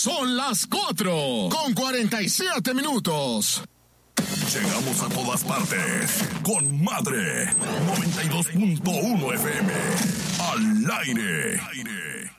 Son las 4:47. Llegamos a todas partes con Madre 92.1 FM. Al aire.